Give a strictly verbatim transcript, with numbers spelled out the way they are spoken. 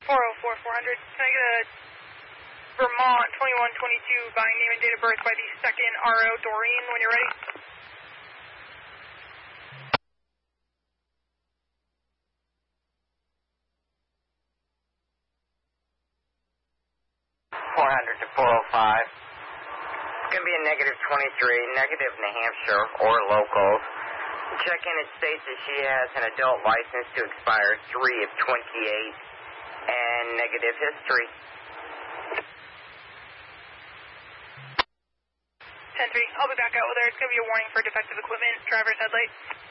four oh four, four hundred. Can I get a Vermont twenty-one twenty-two by name and date of birth by the second R O Doreen when you're ready? four hundred to four oh five. It's going to be a negative twenty-three, negative New Hampshire or locals. Check-in, it states that she has an adult license to expire three of twenty-eight and negative history. ten three, I'll be back out with her. It's going to be a warning for defective equipment, driver's headlight.